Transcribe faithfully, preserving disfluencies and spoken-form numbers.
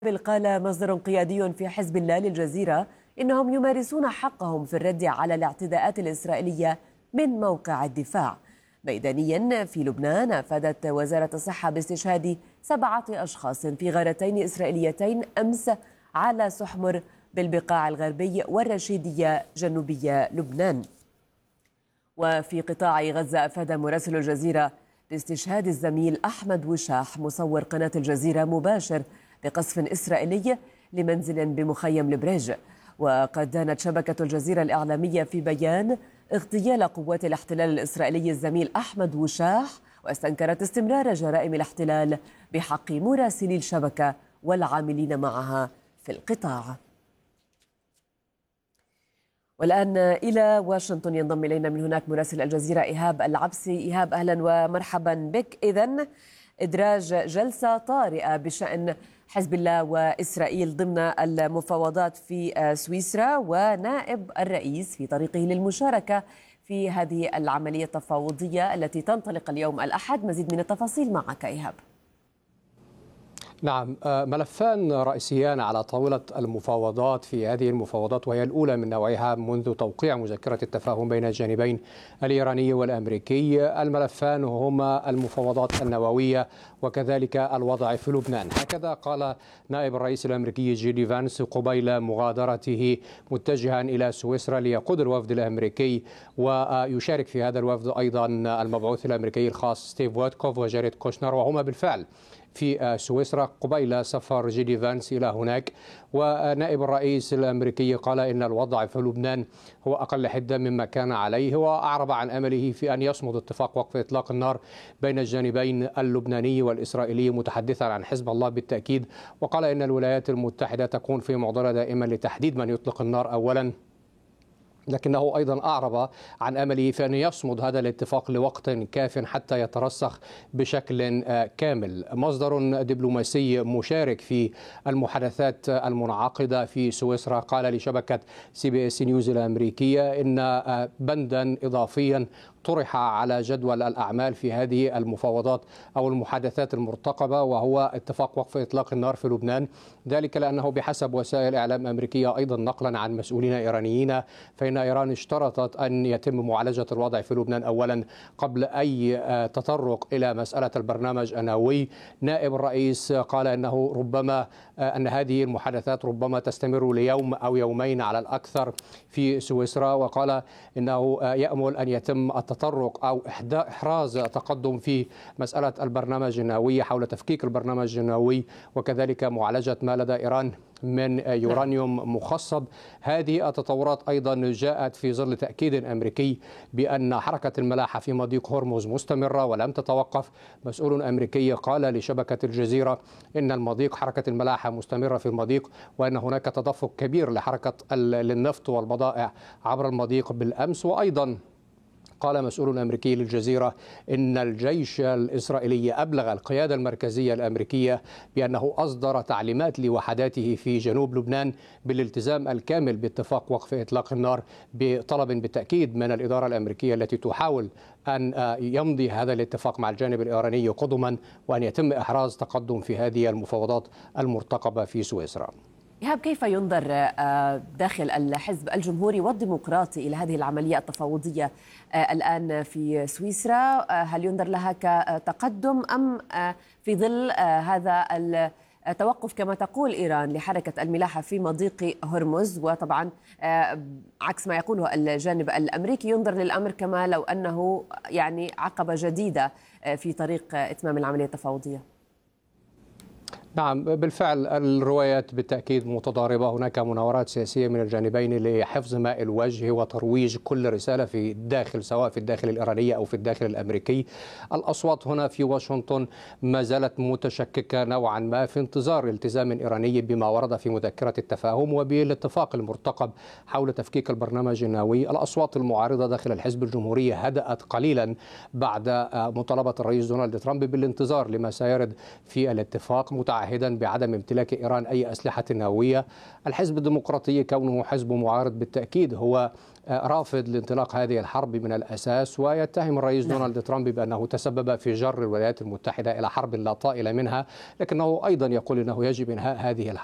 قال مصدر قيادي في حزب الله للجزيرة إنهم يمارسون حقهم في الرد على الاعتداءات الإسرائيلية من موقع الدفاع. ميدانيا في لبنان أفادت وزارة الصحة باستشهاد سبعة أشخاص في غارتين إسرائيليتين أمس على سحمر بالبقاع الغربي والرشيدية جنوبية لبنان. وفي قطاع غزة أفاد مراسل الجزيرة باستشهاد الزميل أحمد وشاح مصور قناة الجزيرة مباشر بقصف إسرائيلي لمنزل بمخيم البريج. وقد دانت شبكة الجزيرة الإعلامية في بيان اغتيال قوات الاحتلال الإسرائيلي الزميل أحمد وشاح، واستنكرت استمرار جرائم الاحتلال بحق مراسلي الشبكة والعاملين معها في القطاع. والآن إلى واشنطن ينضم إلينا من هناك مراسل الجزيرة إيهاب العبسي. إيهاب، أهلا ومرحبا بك. إذن إدراج جلسة طارئة بشأن حزب الله وإسرائيل ضمن المفاوضات في سويسرا، ونائب الرئيس في طريقه للمشاركة في هذه العملية التفاوضية التي تنطلق اليوم الأحد. مزيد من التفاصيل معك إيهاب. نعم، ملفان رئيسيان على طاولة المفاوضات في هذه المفاوضات، وهي الأولى من نوعها منذ توقيع مذكرة التفاهم بين الجانبين الإيراني والأمريكي. الملفان هما المفاوضات النووية وكذلك الوضع في لبنان. هكذا قال نائب الرئيس الأمريكي جيدي فانس قبيل مغادرته متجها إلى سويسرا ليقود الوفد الأمريكي، ويشارك في هذا الوفد أيضا المبعوث الأمريكي الخاص ستيف ويتكوف وجاريد كوشنر، وهما بالفعل في سويسرا قبيل سفر جيدي فانس إلى هناك. ونائب الرئيس الأمريكي قال إن الوضع في لبنان هو أقل حدة مما كان عليه، وأعرب عن أمله في أن يصمد اتفاق وقف إطلاق النار بين الجانبين اللبناني والإسرائيلي، متحدثا عن حزب الله بالتأكيد. وقال إن الولايات المتحدة تكون في معضلة دائما لتحديد من يطلق النار أولا، لكنه أيضا أعرب عن أمله في أن يصمد هذا الاتفاق لوقت كاف حتى يترسخ بشكل كامل. مصدر دبلوماسي مشارك في المحادثات المنعقدة في سويسرا قال لشبكة سي بي اس نيوز الأمريكية إن بندا إضافيا طرح على جدول الأعمال في هذه المفاوضات أو المحادثات المرتقبة، وهو اتفاق وقف إطلاق النار في لبنان. ذلك لأنه بحسب وسائل إعلام أمريكية أيضا نقلا عن مسؤولين إيرانيين، فإن إيران اشترطت أن يتم معالجة الوضع في لبنان أولا قبل أي تطرق إلى مسألة البرنامج النووي. نائب الرئيس قال أنه ربما أن هذه المحادثات ربما تستمر ليوم أو يومين على الأكثر في سويسرا، وقال إنه يأمل أن يتم التطرق أو إحراز تقدم في مسألة البرنامج النووي حول تفكيك البرنامج النووي، وكذلك معالجة ما لدى إيران من يورانيوم مخصب. هذه التطورات أيضا جاءت في ظل تأكيد أمريكي بأن حركة الملاحة في مضيق هرمز مستمرة ولم تتوقف. مسؤول أمريكي قال لشبكة الجزيرة إن المضيق حركة الملاحة مستمرة في المضيق، وأن هناك تدفق كبير لحركة للنفط والبضائع عبر المضيق بالأمس. وأيضا قال مسؤول أمريكي للجزيرة إن الجيش الإسرائيلي أبلغ القيادة المركزية الأمريكية بأنه أصدر تعليمات لوحداته في جنوب لبنان بالالتزام الكامل باتفاق وقف إطلاق النار، بطلب بالتأكيد من الإدارة الأمريكية التي تحاول أن يمضي هذا الاتفاق مع الجانب الإيراني قدما، وأن يتم إحراز تقدم في هذه المفاوضات المرتقبة في سويسرا. إيهاب، كيف ينظر داخل الحزب الجمهوري والديمقراطي إلى هذه العملية التفاوضية الآن في سويسرا؟ هل ينظر لها كتقدم أم في ظل هذا التوقف كما تقول إيران لحركة الملاحة في مضيق هرمز؟ وطبعا عكس ما يقوله الجانب الأمريكي ينظر للأمر كما لو أنه يعني عقبة جديدة في طريق إتمام العملية التفاوضية. نعم، بالفعل الروايات بالتأكيد متضاربة. هناك مناورات سياسية من الجانبين لحفظ ماء الوجه وترويج كل رسالة في الداخل، سواء في الداخل الإيراني أو في الداخل الأمريكي. الأصوات هنا في واشنطن ما زالت متشككة نوعا ما في انتظار التزام إيراني بما ورد في مذكرة التفاهم وبالاتفاق المرتقب حول تفكيك البرنامج النووي. الأصوات المعارضة داخل الحزب الجمهوري هدأت قليلا بعد مطالبة الرئيس دونالد ترامب بالانتظار لما سيرد في الاتفاق، متعهد متعهدا بعدم امتلاك إيران أي أسلحة نووية. الحزب الديمقراطي كونه حزب معارض بالتأكيد هو رافض لانطلاق هذه الحرب من الأساس، ويتهم الرئيس نعم. دونالد ترامب بأنه تسبب في جر الولايات المتحدة إلى حرب لا طائل منها، لكنه أيضا يقول أنه يجب إنهاء هذه الحرب.